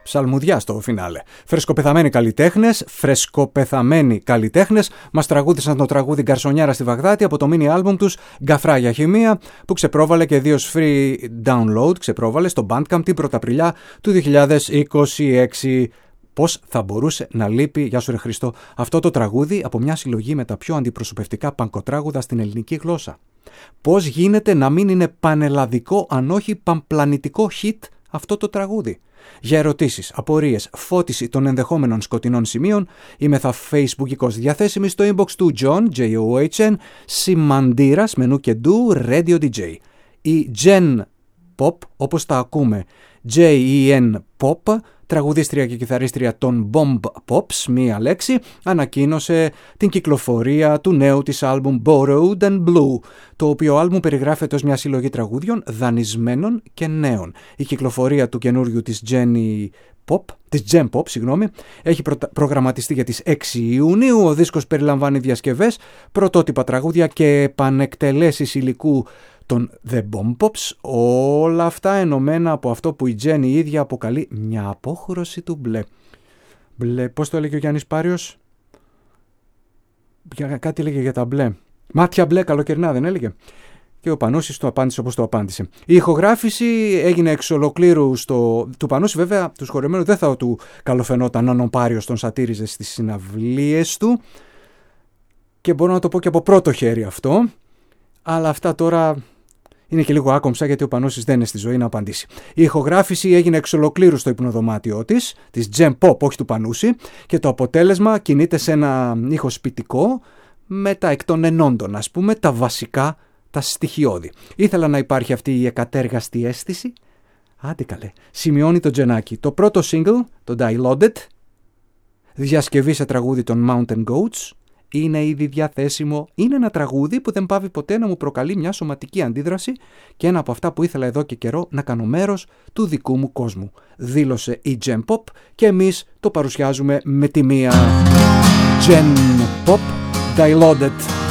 ψαλμουδιά στο φινάλε. Φρεσκοπεθαμένοι καλλιτέχνες μας τραγούδισαν το τραγούδι Γκαρσονιάρα στη Βαγδάτη από το mini album τους Γκαφρά για χημεία, που ξεπρόβαλε και 2 free download, ξεπρόβαλε στο Bandcamp την Πρωταπριλιά του 2026. Πώς θα μπορούσε να λείπει, γεια σου ρε Χριστό, αυτό το τραγούδι από μια συλλογή με τα πιο αντιπροσωπευτικά πανκοτράγουδα στην ελληνική γλώσσα? Πώς γίνεται να μην είναι πανελλαδικό, αν όχι πανπλανητικό hit αυτό το τραγούδι? Για ερωτήσεις, απορίες, φώτιση των ενδεχόμενων σκοτεινών σημείων, είμαι θα facebookικός διαθέσιμη στο inbox του John, J-O-H-N, Simandíras, μενού και ντου, Radio DJ. Η Gen Pop, όπως τα ακούμε, J-E-N Pop, τραγουδίστρια και κιθαρίστρια των Bomb Pops, μία λέξη, ανακοίνωσε την κυκλοφορία του νέου της άλμπουμ Borrowed and Blue, το οποίο άλμπουμ περιγράφεται ως μια συλλογή τραγούδιων δανεισμένων και νέων. Η κυκλοφορία του καινούριου της Gen Pop, έχει προγραμματιστεί για τις 6 Ιουνίου. Ο δίσκος περιλαμβάνει διασκευές, πρωτότυπα τραγούδια και επανεκτελέσεις υλικού των The Bomb Pops, όλα αυτά ενωμένα από αυτό που η Jenny η ίδια αποκαλεί μια απόχρωση του μπλε. Μπλε, πώς το έλεγε ο Γιάννης Πάριος? Κάτι έλεγε για τα μπλε. Μάτια μπλε καλοκαιρινά δεν έλεγε? Και ο Πανούσης το απάντησε όπως το απάντησε. Η ηχογράφηση έγινε εξ ολοκλήρου του Πανούση, βέβαια του σχολεμένου δεν θα του καλοφαινόταν αν ο Πάριος τον σατήριζε στις συναυλίες του, και μπορώ να το πω και από πρώτο χέρι αυτό, αλλά αυτά τώρα είναι και λίγο άκομψα, γιατί ο Πανούσης δεν είναι στη ζωή να απαντήσει. Η ηχογράφηση έγινε εξ ολοκλήρου στο υπνοδωμάτιό της Gen Pop, όχι του Πανούση, και το αποτέλεσμα κινείται σε ένα ήχο σπιτικό με τα εκ των ενόντων, ας πούμε, τα βασικά, τα στοιχειώδη. Ήθελα να υπάρχει αυτή η εκατέργαστη αίσθηση. Άντε καλέ, σημειώνει το Τζενάκι. Το πρώτο single, το Dilaudid, διασκευή σε τραγούδι των Mountain Goats, είναι ήδη διαθέσιμο. Είναι ένα τραγούδι που δεν πάβει ποτέ να μου προκαλεί μια σωματική αντίδραση και ένα από αυτά που ήθελα εδώ και καιρό να κάνω μέρος του δικού μου κόσμου. Δήλωσε η Gen Pop και εμείς το παρουσιάζουμε με τη μία. Gen Pop, Dilaudid.